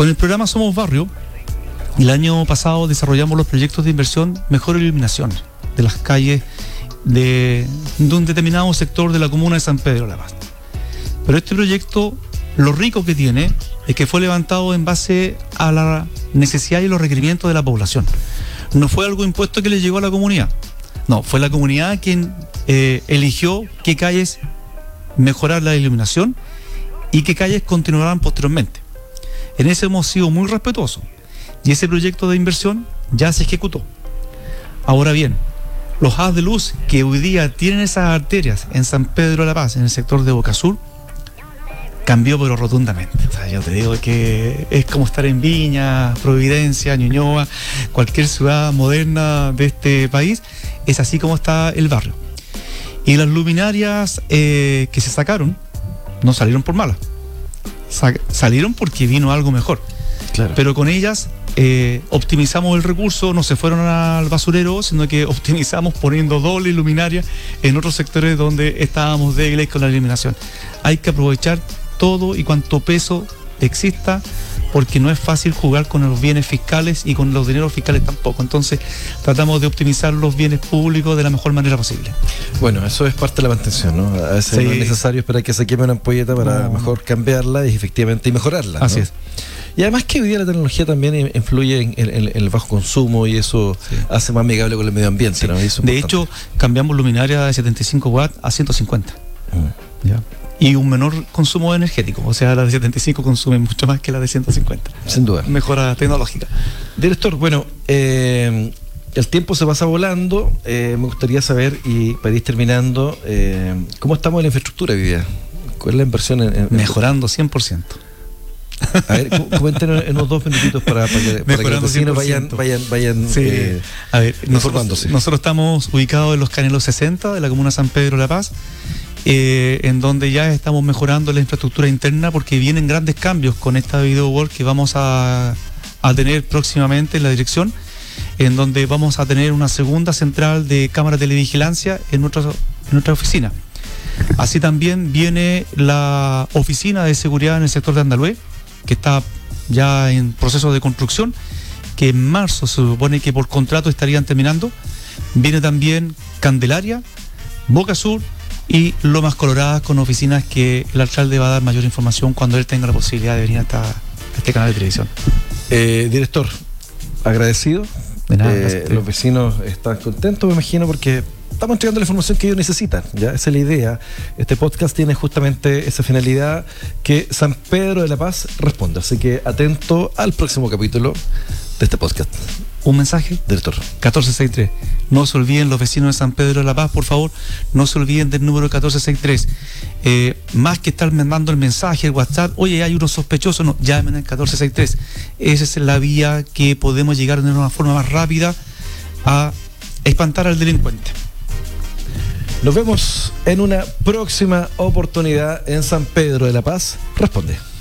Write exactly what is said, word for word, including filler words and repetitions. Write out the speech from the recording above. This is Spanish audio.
Con el programa Somos Barrio, el año pasado desarrollamos los proyectos de inversión Mejor Iluminación de las calles de, de un determinado sector de la comuna de San Pedro de la Paz. Pero este proyecto, lo rico que tiene, es que fue levantado en base a la necesidad y los requerimientos de la población. No fue algo impuesto que le llegó a la comunidad. No, fue la comunidad quien eh, eligió qué calles mejorar la iluminación y qué calles continuarán posteriormente. En eso hemos sido muy respetuosos y ese proyecto de inversión ya se ejecutó. Ahora bien, los haz de luz que hoy día tienen esas arterias en San Pedro de la Paz, en el sector de Boca Sur, cambió pero rotundamente. O sea, yo te digo que es como estar en Viña, Providencia, Ñuñoa, cualquier ciudad moderna de este país, es así como está el barrio. Y las luminarias eh, que se sacaron no salieron por malas, Sa- salieron porque vino algo mejor. Claro. Pero con ellas eh, optimizamos el recurso, no se fueron al basurero, sino que optimizamos poniendo doble luminaria en otros sectores donde estábamos débiles con la iluminación. Hay que aprovechar todo y cuanto peso exista, porque no es fácil jugar con los bienes fiscales y con los dineros fiscales tampoco. Entonces tratamos de optimizar los bienes públicos de la mejor manera posible. Bueno, eso es parte de la mantención, ¿no? A veces sí. no es necesario esperar que se queme una ampolleta para no. mejor cambiarla y efectivamente y mejorarla, ¿no? Así es. Y además que hoy día la tecnología también influye en, en, en el bajo consumo y eso sí. hace más amigable con el medio ambiente, sí. ¿no? De hecho, cambiamos luminaria de setenta y cinco watts a ciento cincuenta. Mm. ¿Ya? Y un menor consumo energético, o sea, la de setenta y cinco consume mucho más que la de ciento cincuenta. Sin duda. Mejora tecnológica. Director, bueno, eh, el tiempo se pasa volando. Eh, me gustaría saber, y para ir terminando, eh, ¿cómo estamos en la infraestructura hoy día? ¿Cuál es la inversión en, en mejorando cien por ciento? A ver, coméntenos en unos dos minutitos para, para que, para que los vecinos vayan, vayan, vayan sí. eh, a ver, nosotros, nosotros estamos ubicados en los Canelos sesenta de la comuna de San Pedro de la Paz. Eh, en donde ya estamos mejorando la infraestructura interna porque vienen grandes cambios con esta video wall que vamos a, a tener próximamente en la dirección, en donde vamos a tener una segunda central de cámara de televigilancia en nuestra, en nuestra oficina. Así también viene la oficina de seguridad en el sector de Andalhué, que está ya en proceso de construcción, que en marzo se supone que por contrato estarían terminando. Viene también Candelaria, Boca Sur y Lomas Coloradas, con oficinas que el alcalde va a dar mayor información cuando él tenga la posibilidad de venir hasta este canal de televisión. Eh, director, agradecido. De nada, eh, los vecinos están contentos, me imagino, porque estamos entregando la información que ellos necesitan. Ya, esa es la idea. Este podcast tiene justamente esa finalidad, que San Pedro de la Paz responda. Así que atento al próximo capítulo de este podcast. Un mensaje, director. catorce sesenta y tres. No se olviden, los vecinos de San Pedro de la Paz, por favor, no se olviden del número catorce sesenta y tres. Eh, más que estar mandando el mensaje, el WhatsApp, oye, hay unos sospechosos, no, llamen al catorce sesenta y tres. Esa es la vía que podemos llegar de una forma más rápida a espantar al delincuente. Nos vemos en una próxima oportunidad en San Pedro de la Paz. Responde.